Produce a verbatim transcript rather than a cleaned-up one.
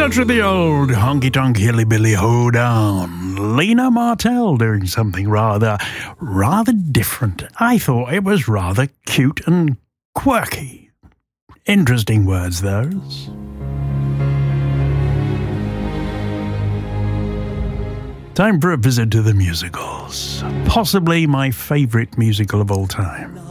touch of the old honky-tonk hilly-billy hoedown. Lena Martell doing something rather, rather different. I thought it was rather cute and quirky. Interesting words, those. Time for a visit to the musicals. Possibly my favourite musical of all time.